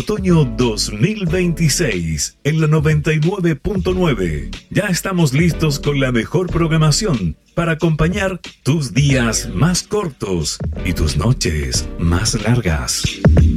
otoño 2026 en la 99.9. Ya estamos listos con la mejor programación para acompañar tus días más cortos y tus noches más largas.